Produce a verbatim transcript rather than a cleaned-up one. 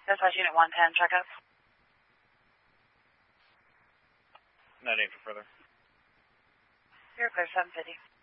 Dispatch Unit one ten, checkup. nine eight for further. You're clear, seven fifty.